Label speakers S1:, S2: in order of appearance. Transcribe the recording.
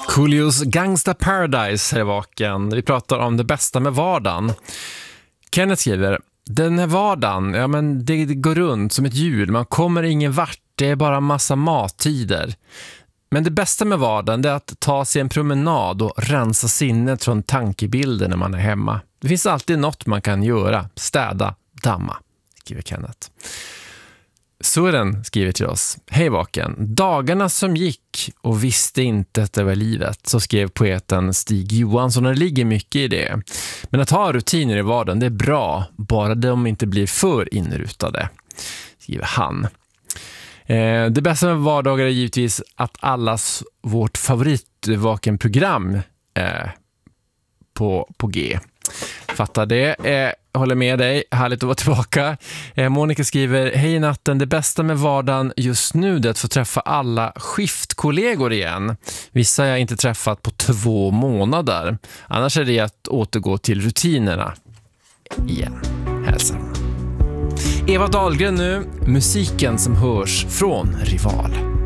S1: Coolios Gangsta Paradise här i vaken. Vi pratar om det bästa med vardagen. Kenneth skriver: den här vardagen, ja men det går runt som ett hjul. Man kommer ingen vart, det är bara massa mattider. Men det bästa med vardagen är att ta sig en promenad och rensa sinnet från tankebilder när man är hemma. Det finns alltid något man kan göra. Städa, damma, skriver Kenneth. Sören skriver till oss: hej vaken, dagarna som gick och visste inte att det var livet. Så skrev poeten Stig Johansson, och det ligger mycket i det. Men att ha rutiner i vardagen, det är bra, bara de inte blir för inrutade, skriver han. Det bästa med vardagar är givetvis att allas vårt favoritvakenprogram på G. Fattar det. Håller med dig. Härligt att vara tillbaka. Monica skriver: hej natten, det bästa med vardagen just nu är att få träffa alla skiftkollegor igen. Vissa har jag inte träffat på 2 månader. Annars är det att återgå till rutinerna igen. Hälsa. Eva Dahlgren nu. Musiken som hörs från Rival.